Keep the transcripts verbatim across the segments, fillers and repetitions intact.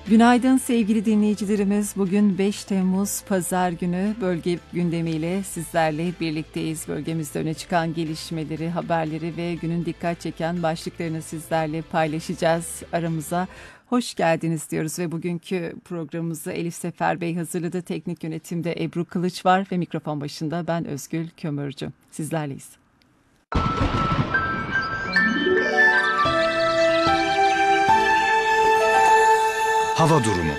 Günaydın sevgili dinleyicilerimiz. Bugün beş Temmuz Pazar günü bölge gündemiyle sizlerle birlikteyiz. Bölgemizde öne çıkan gelişmeleri, haberleri ve günün dikkat çeken başlıklarını sizlerle paylaşacağız. Aramıza hoş geldiniz diyoruz ve bugünkü programımızı Elif Sefer Bey hazırladı. Teknik yönetimde Ebru Kılıç var ve mikrofon başında ben Özgül Kömürcü. Sizlerleyiz. Hava durumu.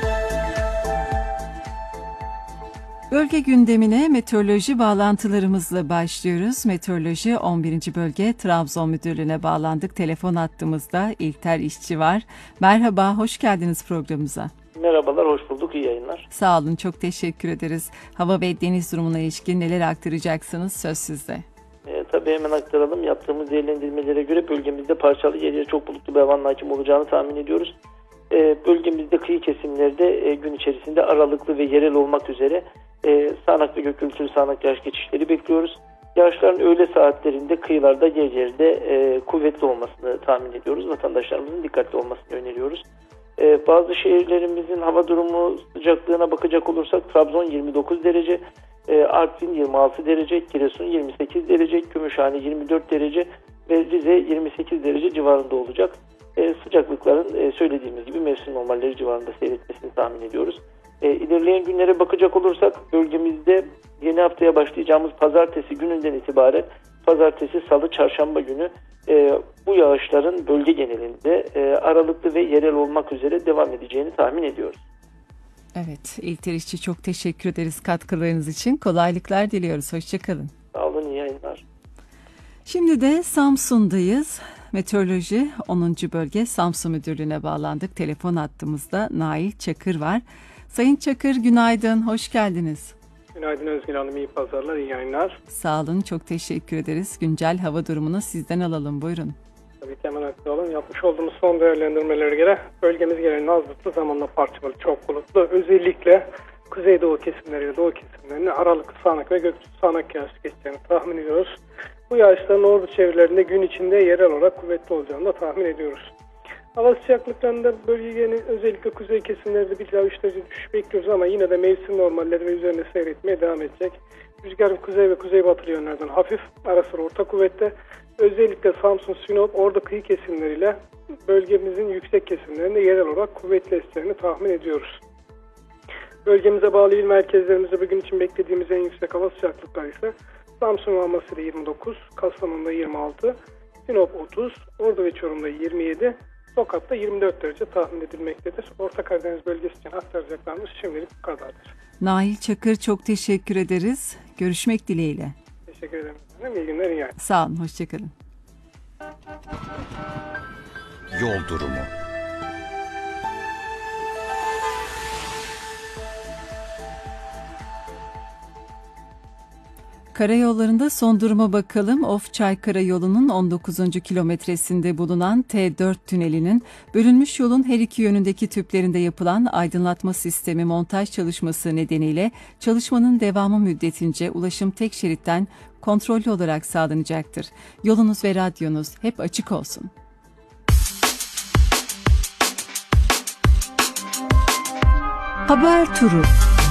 Bölge gündemine meteoroloji bağlantılarımızla başlıyoruz. Meteoroloji on birinci Bölge Trabzon Müdürlüğü'ne bağlandık. Telefon hattımızda İlter İşçi var. Merhaba, hoş geldiniz programımıza. Merhabalar, hoş bulduk. İyi yayınlar. Sağ olun, çok teşekkür ederiz. Hava ve deniz durumuna ilişkin neler aktaracaksınız? Söz sizde. E, tabii hemen aktaralım. Yaptığımız değerlendirmelere göre bölgemizde parçalı gece çok bulutlu bir havanın hakim olacağını tahmin ediyoruz. E, bölgemizde kıyı kesimlerde e, gün içerisinde aralıklı ve yerel olmak üzere e, sağanak ve gök gürültülü sağanak yağış geçişleri bekliyoruz. Yağışların öğle saatlerinde kıyılarda yer yerde e, kuvvetli olmasını tahmin ediyoruz. Vatandaşlarımızın dikkatli olmasını öneriyoruz. E, bazı şehirlerimizin hava durumu sıcaklığına bakacak olursak Trabzon yirmi dokuz derece, e, Artvin yirmi altı derece, Giresun yirmi sekiz derece, Gümüşhane yirmi dört derece ve Rize yirmi sekiz derece civarında olacak. E, sıcaklıkların e, söylediğimiz gibi mevsim normalleri civarında seyretmesini tahmin ediyoruz. E, ilerleyen günlere bakacak olursak bölgemizde yeni haftaya başlayacağımız pazartesi gününden itibaren pazartesi, salı, çarşamba günü e, bu yağışların bölge genelinde e, aralıklı ve yerel olmak üzere devam edeceğini tahmin ediyoruz. Evet, İlter İşçi çok teşekkür ederiz katkılarınız için. Kolaylıklar diliyoruz. Hoşçakalın. Sağ olun, iyi yayınlar. Şimdi de Samsun'dayız. Meteoroloji onuncu Bölge Samsun Müdürlüğü'ne bağlandık. Telefon hattımızda Nail Çakır var. Sayın Çakır, günaydın, hoş geldiniz. Günaydın Özgül Hanım, iyi pazarlar, iyi yayınlar. Sağ olun, çok teşekkür ederiz. Güncel hava durumunu sizden alalım, buyurun. Tabii ki hemen aktaralım. Yapmış olduğumuz son değerlendirmelere göre bölgemiz genelinde az bulutlu, zamanla parçalı, çok bulutlu. Özellikle kuzeydoğu kesimleriyle doğu kesimlerinde aralıklı sağanak ve gökyüzü sağanak yağış geçeceğini tahmin ediyoruz. Bu yağışların ordu çevrelerinde gün içinde yerel olarak kuvvetli olacağını da tahmin ediyoruz. Hava sıcaklıklarında bölgenin özellikle kuzey kesimlerinde bir daha üç derece düşüş bekliyoruz ama yine de mevsim normalleri ve üzerinde seyretmeye devam edecek. Rüzgar kuzey ve kuzeybatı yönlerden hafif, ara sıra orta kuvvette. Özellikle Samsun, Sinop, Ordu kıyı kesimleriyle bölgemizin yüksek kesimlerinde yerel olarak kuvvetli eseceğini tahmin ediyoruz. Bölgemize bağlı il merkezlerimizde bugün için beklediğimiz en yüksek hava sıcaklıkları ise Samsun ve Amasya'da yirmi dokuz, Kastamonu'da yirmi altı, Sinop otuz, Ordu ve Çorum'da yirmi yedi, Tokat'ta yirmi dört derece tahmin edilmektedir. Orta Karadeniz bölgesi için aktaracaklarımız şimdilik bu kadardır. Nail Çakır, çok teşekkür ederiz. Görüşmek dileğiyle. Teşekkür ederim. İyi günler, iyi yayınlar. Sağ olun, hoşçakalın. Yol durumu. Karayollarında son duruma bakalım. Of-Çaykara yolunun on dokuzuncu kilometresinde bulunan T dört tünelinin bölünmüş yolun her iki yönündeki tüplerinde yapılan aydınlatma sistemi montaj çalışması nedeniyle çalışmanın devamı müddetince ulaşım tek şeritten kontrollü olarak sağlanacaktır. Yolunuz ve radyonuz hep açık olsun. Haber turu.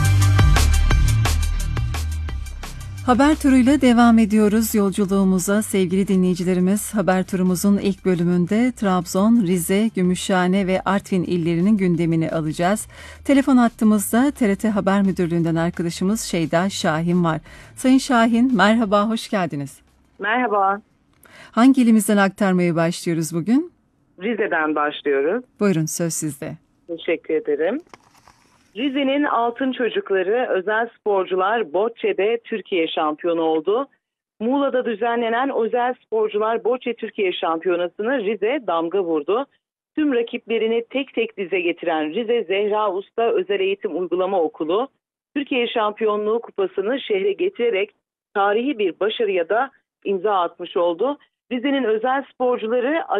Haber turuyla devam ediyoruz yolculuğumuza sevgili dinleyicilerimiz. Haber turumuzun ilk bölümünde Trabzon, Rize, Gümüşhane ve Artvin illerinin gündemini alacağız. Telefon hattımızda T R T Haber Müdürlüğü'nden arkadaşımız Şeyda Şahin var. Sayın Şahin, merhaba, hoş geldiniz. Merhaba. Hangi ilimizden aktarmaya başlıyoruz bugün? Rize'den başlıyoruz. Buyurun, söz sizde. Teşekkür ederim. Rize'nin altın çocukları özel sporcular bocce'de Türkiye şampiyonu oldu. Muğla'da düzenlenen özel sporcular bocce Türkiye şampiyonasını Rize damga vurdu. Tüm rakiplerini tek tek dize getiren Rize Zehra Usta Özel Eğitim Uygulama Okulu, Türkiye şampiyonluğu kupasını şehre getirerek tarihi bir başarıya da imza atmış oldu. Rize'nin özel sporcuları